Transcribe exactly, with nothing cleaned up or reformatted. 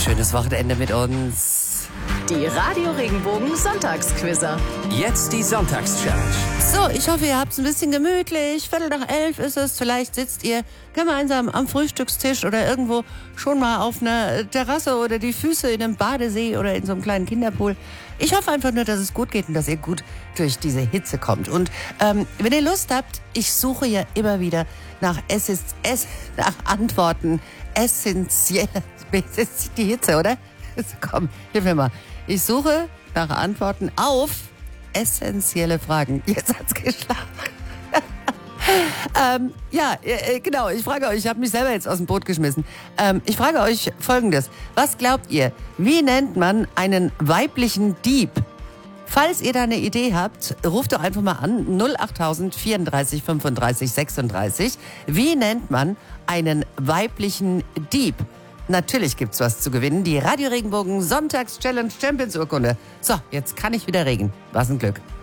Schönes Wochenende mit uns. Die Radio Regenbogen Sonntagsquizzer. Jetzt die Sonntagschallenge. So, ich hoffe, ihr habt es ein bisschen gemütlich. Viertel nach elf ist es. Vielleicht sitzt ihr gemeinsam am Frühstückstisch oder irgendwo schon mal auf einer Terrasse oder die Füße in einem Badesee oder in so einem kleinen Kinderpool. Ich hoffe einfach nur, dass es gut geht und dass ihr gut durch diese Hitze kommt. Und ähm, wenn ihr Lust habt, ich suche ja immer wieder nach, es ist, es, nach Antworten. Essentiell. Das ist die Hitze, oder? Komm, hilf mir mal. Ich suche nach Antworten auf essentielle Fragen. Jetzt hat's geschlagen. ähm, ja, äh, genau. Ich frage euch, ich habe mich selber jetzt aus dem Boot geschmissen. Ähm, ich frage euch Folgendes. Was glaubt ihr, wie nennt man einen weiblichen Dieb? Falls ihr da eine Idee habt, ruft doch einfach mal an. null achttausend vierunddreißig fünfunddreißig sechsunddreißig. Wie nennt man einen weiblichen Dieb? Natürlich gibt's was zu gewinnen. Die Radio Regenbogen Sonntags-Challenge Champions Urkunde. So, jetzt kann ich wieder regen. Was ein Glück.